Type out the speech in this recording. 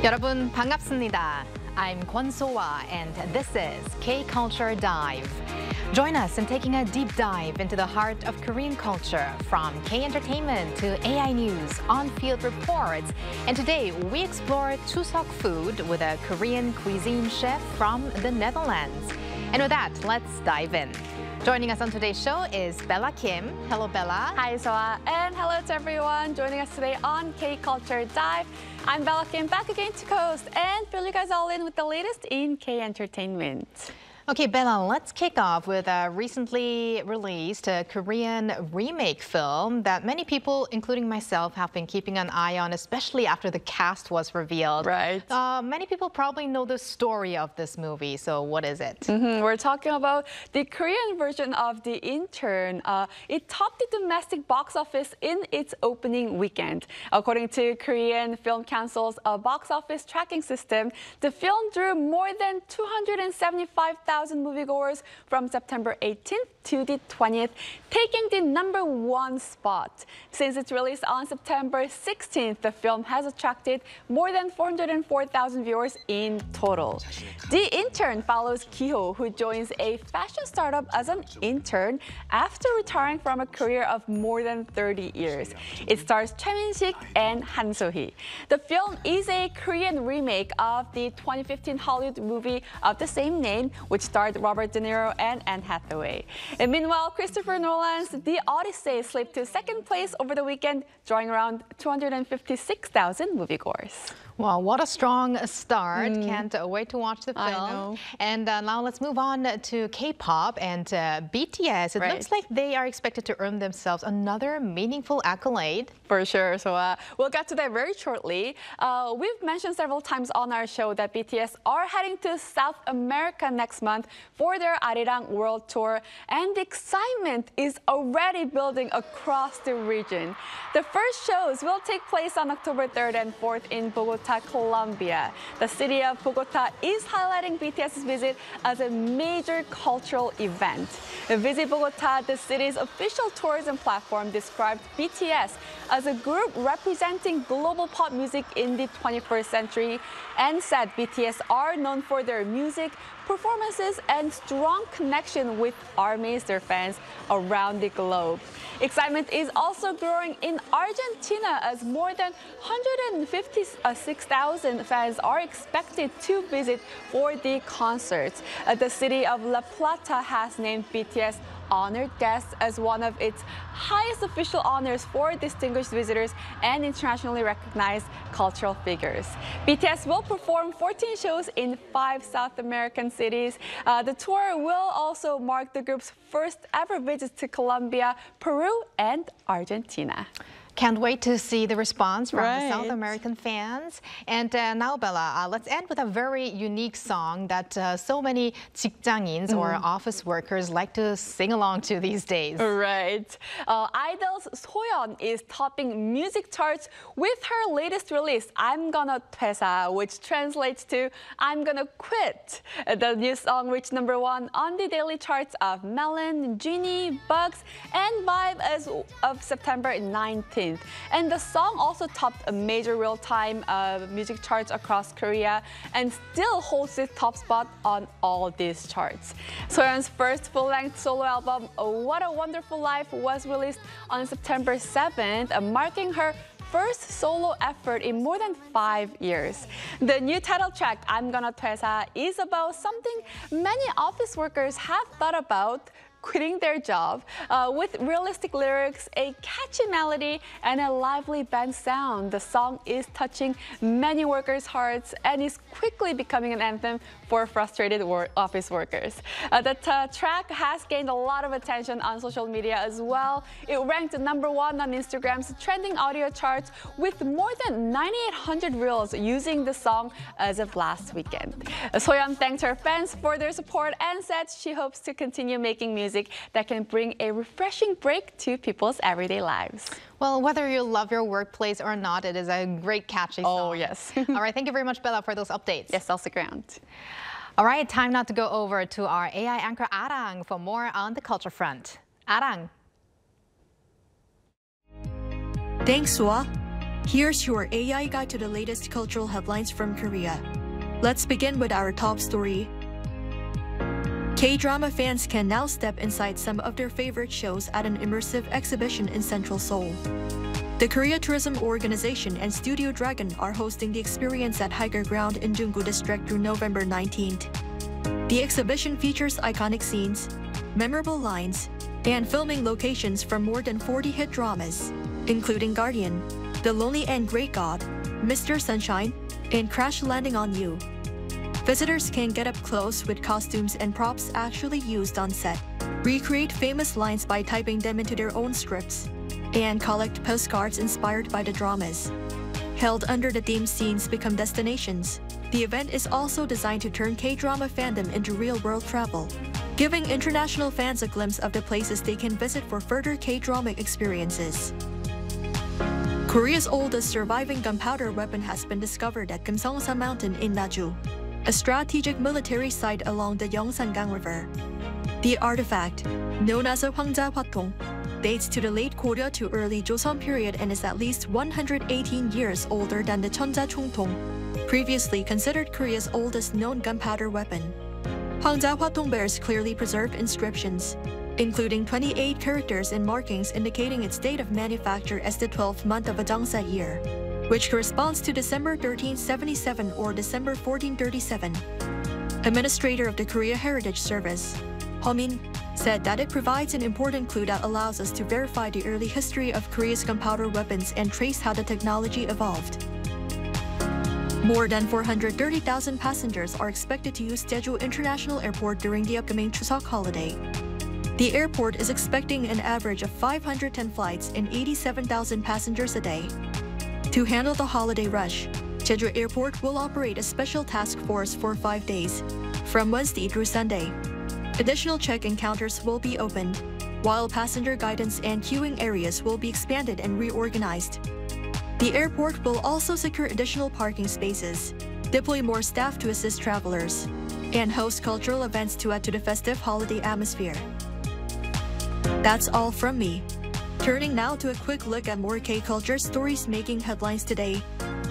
여러분 반갑습니다. I'm Kwon So-hwa and this is K-Culture Dive. Join us in taking a deep dive into the heart of Korean culture, from K-entertainment to AI news, on-field reports. And today we explore Chuseok food with a Korean cuisine chef from the Netherlands. And with that, let's dive in. Joining us on today's show is Bella Kim. Hello, Bella. Hi, Soa, and hello to everyone joining us today on K-Culture Dive. I'm Bella Kim, back again to Coast, and fill you guys all in with the latest in K-entertainment. Okay, Bella, let's kick off with a recently released Korean remake film that many people, including myself, have been keeping an eye on, especially after the cast was revealed. Right. Many people probably know the story of this movie, so what is it? We're talking about the Korean version of The Intern. It topped the domestic box office in its opening weekend. According to Korean Film Council's box office tracking system, the film drew more than 275,000 moviegoers from September 18th to the 20th, taking the #1 spot. Since its release on September 16th, the film has attracted more than 404,000 viewers in total. The Intern follows Ki-ho, who joins a fashion startup as an intern after retiring from a career of more than 30 years. It stars Choi Min-sik and Han So-hee. The film is a Korean remake of the 2015 Hollywood movie of the same name, which starred Robert De Niro and Anne Hathaway. And meanwhile, Christopher Nolan's The Odyssey slipped to second place over the weekend, drawing around 256,000 moviegoers. Wow, what a strong start. Can't wait to watch the film. I know. And now let's move on to K-pop and BTS. It looks like they are expected to earn themselves another meaningful accolade. For sure. So we'll get to that very shortly. We've mentioned several times on our show that BTS are heading to South America next month for their Arirang World Tour, and the excitement is already building across the region. The first shows will take place on October 3rd and 4th in Bogota, Colombia. The city of Bogota is highlighting BTS's visit as a major cultural event. Visit Bogota, the city's official tourism platform, described BTS as a group representing global pop music in the 21st century, and said BTS are known for their music, performances, and strong connection with armies, their fans around the globe. Excitement is also growing in Argentina as more than 156,000 fans are expected to visit for the concerts. The city of La Plata has named BTS honored guests as one of its highest official honors for distinguished visitors and internationally recognized cultural figures. BTS will perform 14 shows in 5 South American cities. The tour will also mark the group's first ever visit to Colombia, Peru, and Argentina. Can't wait to see the response from the South American fans. And now, Bella, let's end with a very unique song that so many 직장인s or office workers like to sing along to these days. Right. Idol's Soyeon is topping music charts with her latest release, I'm Gonna 퇴사, which translates to I'm Gonna Quit. The new song reached #1 on the daily charts of Melon, Genie, Bugs, and Vibe as of September 19th. And the song also topped a major real-time music charts across Korea and still holds the top spot on all these charts. Soyeon's first full-length solo album, What a Wonderful Life, was released on September 7th, marking her first solo effort in more than 5 years. The new title track, I'm Gonna 퇴사, is about something many office workers have thought about: quitting their job. With realistic lyrics, a catchy melody, and a lively band sound, the song is touching many workers' hearts and is quickly becoming an anthem for frustrated office workers. The track has gained a lot of attention on social media as well. It ranked #1 on Instagram's trending audio charts with more than 9,800 reels using the song as of last weekend. Soyeon thanked her fans for their support and said she hopes to continue making music that can bring a refreshing break to people's everyday lives. Well, whether you love your workplace or not, it is a great catchy song. Oh, yes. All right, thank you very much, Bella, for those updates. Yes, I'll stick around. All right, time now to go over to our AI anchor, Arang, for more on the culture front. Arang. Thanks, Soa. Here's your AI guide to the latest cultural headlines from Korea. Let's begin with our top story. K-drama fans can now step inside some of their favorite shows at an immersive exhibition in Central Seoul. The Korea Tourism Organization and Studio Dragon are hosting the experience at Higher Ground in Junggu District through November 19th. The exhibition features iconic scenes, memorable lines, and filming locations from more than 40 hit dramas, including Guardian, The Lonely and Great God, Mr. Sunshine, and Crash Landing on You. Visitors can get up close with costumes and props actually used on set, recreate famous lines by typing them into their own scripts, and collect postcards inspired by the dramas. Held under the theme Scenes Become Destinations, the event is also designed to turn K-drama fandom into real-world travel, giving international fans a glimpse of the places they can visit for further K-drama experiences. Korea's oldest surviving gunpowder weapon has been discovered at Kumsongsa Mountain in Naju, a strategic military site along the Yeongsangang River. The artifact, known as a Hwangja Hwatong, dates to the late Goryeo to early Joseon period and is at least 118 years older than the Cheonja Chungtong, previously considered Korea's oldest known gunpowder weapon. Hwangja Hwatong bears clearly preserved inscriptions, including 28 characters and markings indicating its date of manufacture as the 12th month of a Jangsa year, which corresponds to December 1377 or December 1437. Administrator of the Korea Heritage Service, Homin, said that it provides an important clue that allows us to verify the early history of Korea's gunpowder weapons and trace how the technology evolved. More than 430,000 passengers are expected to use Jeju International Airport during the upcoming Chuseok holiday. The airport is expecting an average of 510 flights and 87,000 passengers a day. To handle the holiday rush, Jeju Airport will operate a special task force for 5 days, from Wednesday through Sunday. Additional check-in counters will be opened, while passenger guidance and queuing areas will be expanded and reorganized. The airport will also secure additional parking spaces, deploy more staff to assist travelers, and host cultural events to add to the festive holiday atmosphere. That's all from me. Turning now to a quick look at more K-culture stories making headlines today.